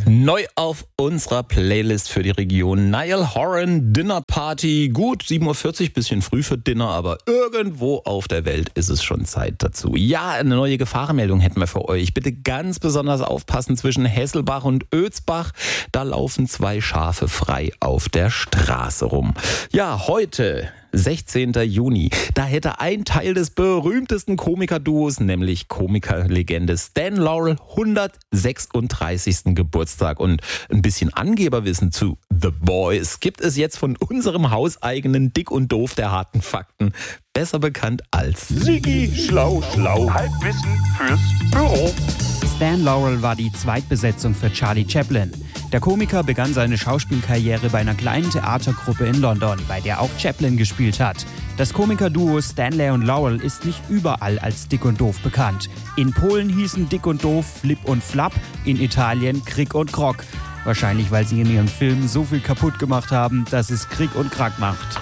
Neu auf unserer Playlist für die Region Niall Horan Dinner Party. Gut, 7.40 Uhr, bisschen früh für Dinner, aber irgendwo auf der Welt ist es schon Zeit dazu. Ja, eine neue Gefahrenmeldung hätten wir für euch. Bitte ganz besonders aufpassen zwischen Hesselbach und Özbach. Da laufen 2 Schafe frei auf der Straße rum. Ja, heute 16. Juni. Da hätte ein Teil des berühmtesten Komikerduos, nämlich Komikerlegende Stan Laurel, 136. Geburtstag. Und ein bisschen Angeberwissen zu The Boys gibt es jetzt von unserem hauseigenen Dick und Doof der harten Fakten, besser bekannt als Sigi Schlau Schlau. Halbwissen fürs Büro. Stan Laurel war die Zweitbesetzung für Charlie Chaplin. Der Komiker begann seine Schauspielkarriere bei einer kleinen Theatergruppe in London, bei der auch Chaplin gespielt hat. Das Komikerduo Stanley und Laurel ist nicht überall als Dick und Doof bekannt. In Polen hießen Dick und Doof Flip und Flap, in Italien Krick und Krock. Wahrscheinlich, weil sie in ihren Filmen so viel kaputt gemacht haben, dass es Krick und Krack macht.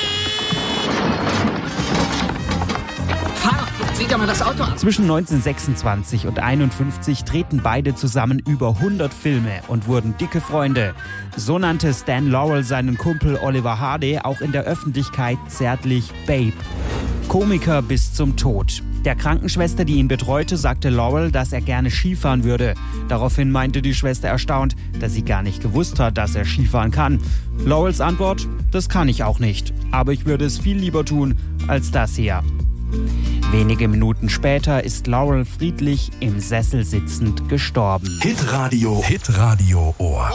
Sieh dir mal das Auto an. Zwischen 1926 und 1951 drehten beide zusammen über 100 Filme und wurden dicke Freunde. So nannte Stan Laurel seinen Kumpel Oliver Hardy auch in der Öffentlichkeit zärtlich Babe. Komiker bis zum Tod. Der Krankenschwester, die ihn betreute, sagte Laurel, dass er gerne Skifahren würde. Daraufhin meinte die Schwester erstaunt, dass sie gar nicht gewusst hat, dass er Skifahren kann. Laurels Antwort: Das kann ich auch nicht. Aber ich würde es viel lieber tun als das hier. Wenige Minuten später ist Laurel friedlich im Sessel sitzend gestorben. Hitradio Ohr.